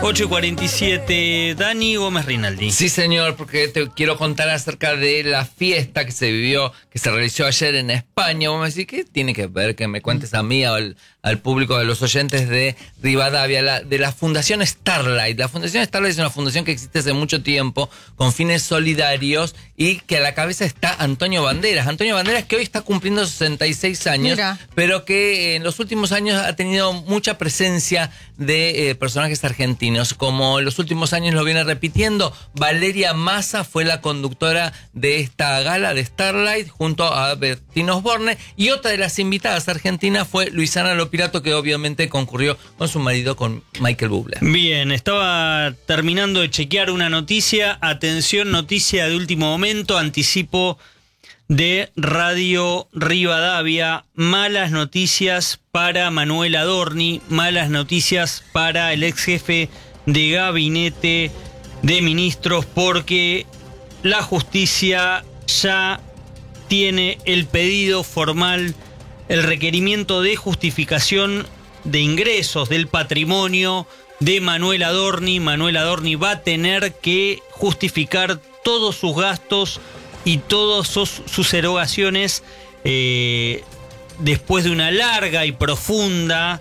8:47, Dani Gómez Rinaldi. Sí, señor, porque te quiero contar acerca de la fiesta que se realizó ayer en España. Vamos a decir, ¿qué tiene que ver? Que me cuentes a mí o al público de los oyentes de Rivadavia, de la Fundación Starlight. La Fundación Starlight es una fundación que existe hace mucho tiempo, con fines solidarios, y que a la cabeza está Antonio Banderas. Antonio Banderas, que hoy está cumpliendo 66 años, Mira. Pero que en los últimos años ha tenido mucha presencia de personajes argentinos. Como en los últimos años lo viene repitiendo, Valeria Massa fue la conductora de esta gala de Starlight junto a Bertín Osborne, y otra de las invitadas argentinas fue Luisana Lopilato, que obviamente concurrió con su marido, con Michael Bublé. Bien, estaba terminando de chequear una noticia. Atención, noticia de último momento, anticipo de Radio Rivadavia. Malas noticias para Manuel Adorni, malas noticias para el ex jefe de gabinete de ministros, porque la justicia ya tiene el pedido formal, el requerimiento de justificación de ingresos del patrimonio de Manuel Adorni. Manuel Adorni va a tener que justificar todos sus gastos y todas sus erogaciones después de una larga y profunda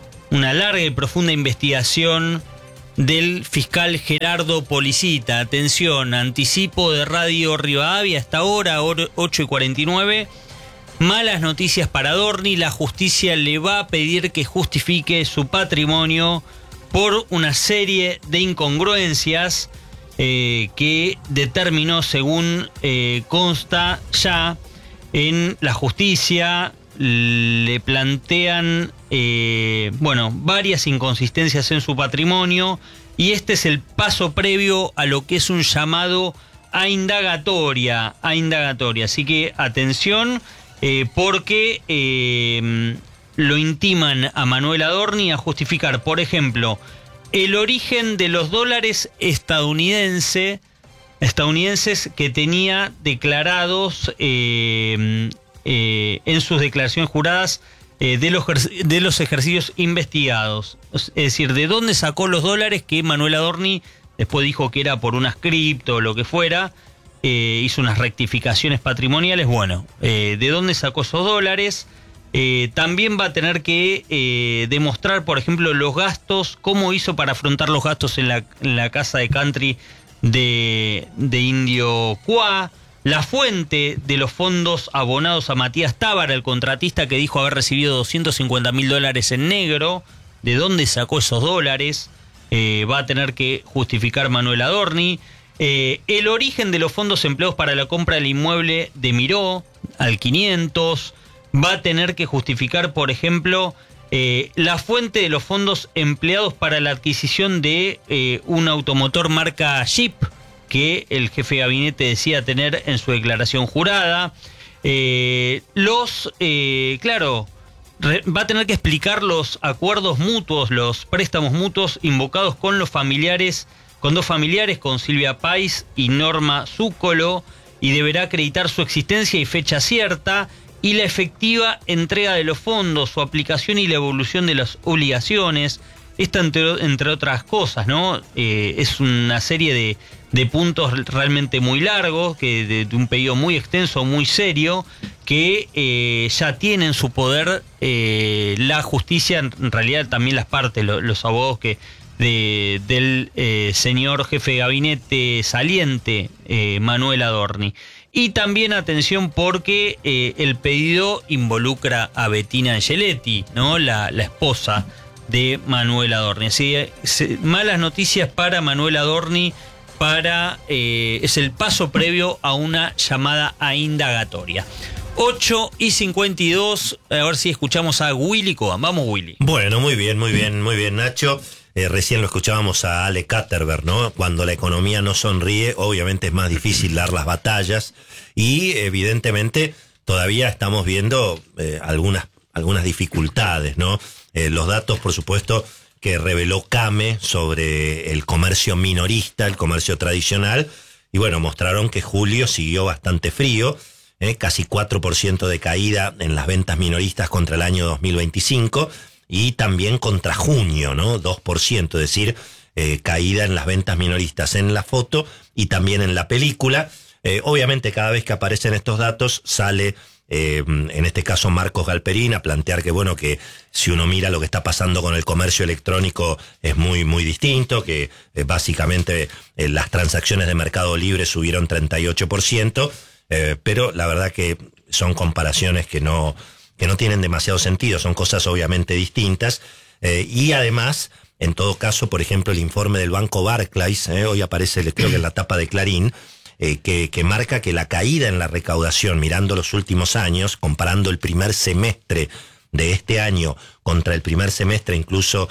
investigación del fiscal Gerardo Policita. Atención, anticipo de Radio Rivadavia hasta ahora, 8:49. Malas noticias para Adorni. La justicia le va a pedir que justifique su patrimonio por una serie de incongruencias que determinó, según consta ya en la justicia. Le plantean varias inconsistencias en su patrimonio, y este es el paso previo a lo que es un llamado a indagatoria. Así que atención, porque lo intiman a Manuel Adorni a justificar, por ejemplo, el origen de los dólares estadounidenses que tenía declarados en sus declaraciones juradas de los ejercicios investigados. Es decir, ¿de dónde sacó los dólares que Manuel Adorni después dijo que era por unas cripto o lo que fuera? Hizo unas rectificaciones patrimoniales. Bueno, ¿de dónde sacó esos dólares? También va a tener que demostrar, por ejemplo, los gastos, cómo hizo para afrontar los gastos en la casa de country de Indio Cuá, la fuente de los fondos abonados a Matías Tábara, el contratista que dijo haber recibido $250.000 en negro. ¿De dónde sacó esos dólares? Va a tener que justificar Manuel Adorni. El origen de los fondos empleados para la compra del inmueble de Miró al 500. Va a tener que justificar, por ejemplo, la fuente de los fondos empleados para la adquisición de un automotor marca Jeep, que el jefe de gabinete decía tener en su declaración jurada. Va a tener que explicar los acuerdos mutuos, los préstamos mutuos invocados con dos familiares, con Silvia Pais y Norma Zúcolo, y deberá acreditar su existencia y fecha cierta, y la efectiva entrega de los fondos, su aplicación y la evolución de las obligaciones. Esta, entre otras cosas, ¿no? Es una serie de puntos realmente muy largos, de un pedido muy extenso, muy serio, que ya tiene en su poder la justicia, en realidad también las partes, los abogados del señor jefe de gabinete saliente, Manuel Adorni. Y también atención, porque el pedido involucra a Bettina Angeletti, ¿no? La esposa de Manuel Adorni. Así, malas noticias para Manuel Adorni, es el paso previo a una llamada a indagatoria. 8:52, a ver si escuchamos a Willy Cohen. Vamos, Willy. Bueno, muy bien, Nacho. Recién lo escuchábamos a Ale Katterberg, ¿no? Cuando la economía no sonríe, obviamente es más difícil dar las batallas, y evidentemente todavía estamos viendo algunas dificultades, ¿no? Los datos, por supuesto, que reveló CAME sobre el comercio minorista, el comercio tradicional, y bueno, mostraron que julio siguió bastante frío, casi 4% de caída en las ventas minoristas contra el año 2025, y también contra junio, ¿no? 2%, es decir, caída en las ventas minoristas en la foto y también en la película. Obviamente cada vez que aparecen estos datos sale, en este caso Marcos Galperín, a plantear que bueno, que si uno mira lo que está pasando con el comercio electrónico es muy muy distinto, que básicamente las transacciones de Mercado Libre subieron 38%, pero la verdad que son comparaciones que no tienen demasiado sentido, son cosas obviamente distintas, y además, en todo caso, por ejemplo, el informe del Banco Barclays, hoy aparece creo que en la tapa de Clarín, que marca que la caída en la recaudación, mirando los últimos años, comparando el primer semestre de este año contra el primer semestre incluso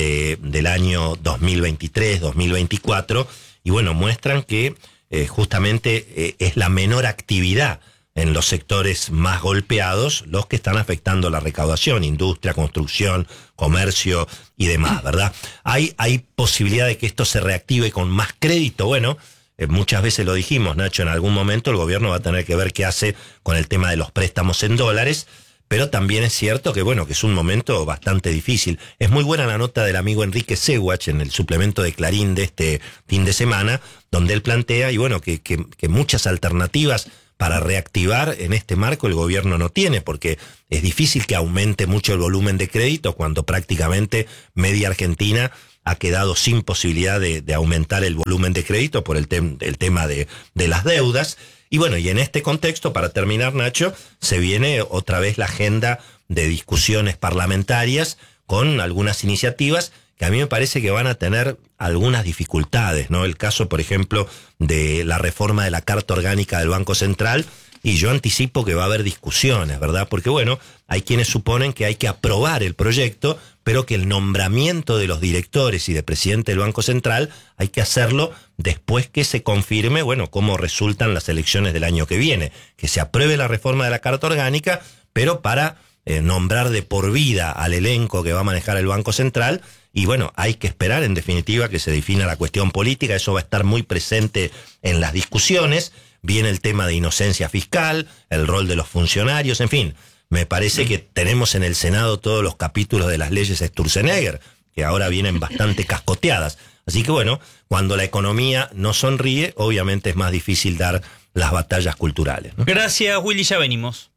del año 2023, 2024, y bueno, muestran que justamente es la menor actividad en los sectores más golpeados los que están afectando la recaudación, industria, construcción, comercio y demás, ¿verdad? ¿Hay posibilidad de que esto se reactive con más crédito? Bueno, muchas veces lo dijimos, Nacho, en algún momento el gobierno va a tener que ver qué hace con el tema de los préstamos en dólares, pero también es cierto que bueno, que es un momento bastante difícil. Es muy buena la nota del amigo Enrique Seguach en el suplemento de Clarín de este fin de semana, donde él plantea, y bueno, que muchas alternativas para reactivar en este marco el gobierno no tiene, porque es difícil que aumente mucho el volumen de crédito cuando prácticamente media Argentina ha quedado sin posibilidad de aumentar el volumen de crédito por el tema de las deudas. Y bueno, y en este contexto, para terminar, Nacho, se viene otra vez la agenda de discusiones parlamentarias con algunas iniciativas que a mí me parece que van a tener algunas dificultades, ¿no? El caso, por ejemplo, de la reforma de la Carta Orgánica del Banco Central, y yo anticipo que va a haber discusiones, ¿verdad? Porque bueno, hay quienes suponen que hay que aprobar el proyecto, pero que el nombramiento de los directores y de presidente del Banco Central hay que hacerlo después que se confirme, bueno, cómo resultan las elecciones del año que viene. Que se apruebe la reforma de la Carta Orgánica, pero para nombrar de por vida al elenco que va a manejar el Banco Central. Y bueno, hay que esperar en definitiva que se defina la cuestión política, eso va a estar muy presente en las discusiones. Viene el tema de inocencia fiscal, el rol de los funcionarios, en fin. Me parece que tenemos en el Senado todos los capítulos de las leyes Sturzenegger, que ahora vienen bastante cascoteadas. Así que bueno, cuando la economía no sonríe, obviamente es más difícil dar las batallas culturales, ¿no? Gracias, Willy, ya venimos.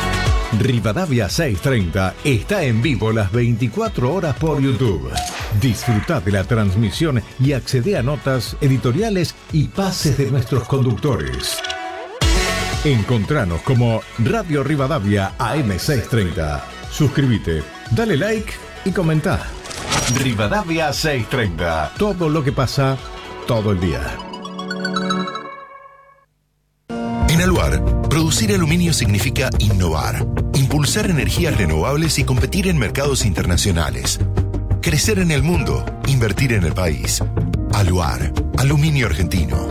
Rivadavia 630 está en vivo las 24 horas por YouTube. Disfruta de la transmisión y accede a notas, editoriales y pases de nuestros conductores. Encontranos como Radio Rivadavia AM630. Suscríbete, dale like y comenta. Rivadavia 630. Todo lo que pasa todo el día. En Aluar, producir aluminio significa innovar, impulsar energías renovables y competir en mercados internacionales. Crecer en el mundo, invertir en el país. Aluar, aluminio argentino.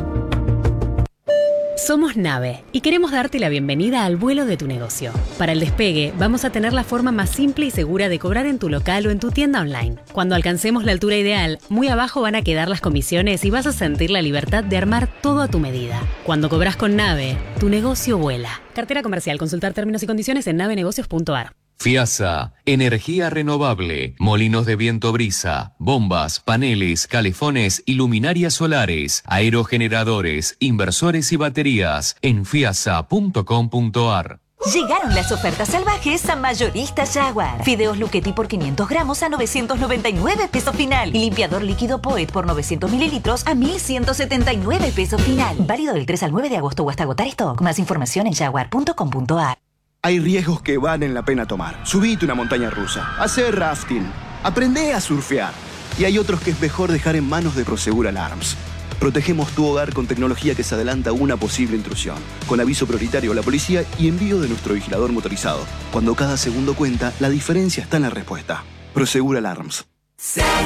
Somos Nave y queremos darte la bienvenida al vuelo de tu negocio. Para el despegue, vamos a tener la forma más simple y segura de cobrar en tu local o en tu tienda online. Cuando alcancemos la altura ideal, muy abajo van a quedar las comisiones y vas a sentir la libertad de armar todo a tu medida. Cuando cobras con Nave, tu negocio vuela. Cartera comercial. Consultar términos y condiciones en navenegocios.ar. FIASA, energía renovable, molinos de viento brisa, bombas, paneles, calefones y luminarias solares, aerogeneradores, inversores y baterías en fiasa.com.ar. Llegaron las ofertas salvajes a Mayoristas Jaguar. Fideos Luchetti por 500 gramos a 999 pesos final. Y limpiador líquido Poet por 900 mililitros a 1179 pesos final. Válido del 3 al 9 de agosto o hasta agotar stock. Más información en jaguar.com.ar. Hay riesgos que valen la pena tomar. Subite una montaña rusa, hacer rafting, aprende a surfear. Y hay otros que es mejor dejar en manos de Prosegur Alarms. Protegemos tu hogar con tecnología que se adelanta a una posible intrusión, con aviso prioritario a la policía y envío de nuestro vigilador motorizado. Cuando cada segundo cuenta, la diferencia está en la respuesta. Prosegur Alarms.